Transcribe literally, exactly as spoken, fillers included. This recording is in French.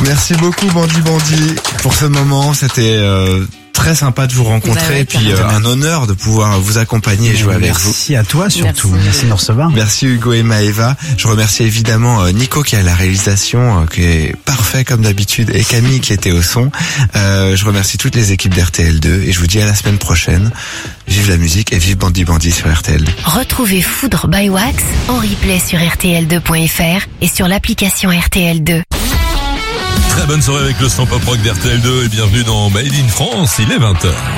Merci beaucoup Bandi Bandi pour ce moment, c'était euh, très sympa de vous rencontrer bah ouais, et puis euh, un honneur de pouvoir vous accompagner et jouer avec vous. Merci à toi surtout, Merci. merci de nous recevoir. Merci Hugo et Maëva. Je remercie évidemment euh, Nico qui est à la réalisation, euh, qui est parfait comme d'habitude, et Camille qui était au son. Euh, je remercie toutes les équipes d'R T L deux et je vous dis à la semaine prochaine. Vive la musique et vive Bandi Bandi sur R T L deux. Retrouvez Foudre by Wax en replay sur R T L deux point F R et sur l'application R T L deux. Très bonne soirée avec le son pop rock d'R T L deux et bienvenue dans Made in France, il est vingt heures.